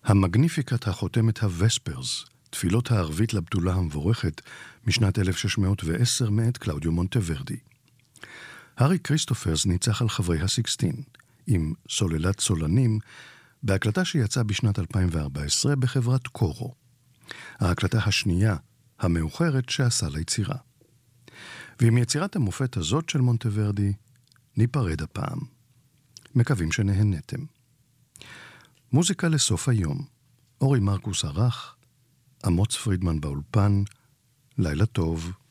המגניפיקת החותמת הווספרס, תפילות הערבית לבתולה המבורכת, משנת 1610 מאת קלאודיו מונטוורדי. הארי כריסטופרס ניצח על חברי הסיקסטין, עם סוללת סולנים, בהקלטה שיצאה בשנת 2014 בחברת קורו. ההקלטה השנייה, המאוחרת שעשה ליצירה. ועם יצירת המופת הזאת של מונטוורדי, ניפרד הפעם. מקווים שנהנתם. מוזיקה לסוף היום. אורי מרקוס ערך, אמוץ פרידמן באולפן, לילה טוב.